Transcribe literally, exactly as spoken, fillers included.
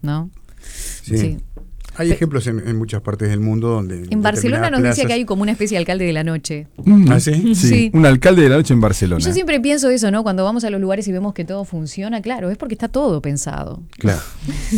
¿no? Sí. sí. Hay ejemplos en, en muchas partes del mundo donde... En Barcelona nos plazas... dice que hay como una especie de alcalde de la noche. Mm. ¿Ah, sí? sí? Sí, un alcalde de la noche en Barcelona. Yo siempre pienso eso, ¿no? Cuando vamos a los lugares y vemos que todo funciona, claro, es porque está todo pensado. Claro.